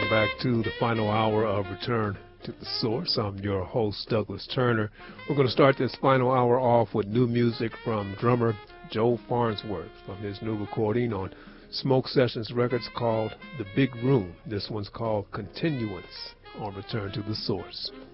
back to the final hour of Return to the Source. I'm your host, Douglas Turner. We're going to start this final hour off with new music from drummer Joe Farnsworth from his new recording on Smoke Sessions Records called The Big Room. This one's called Continuance on Return to the Source.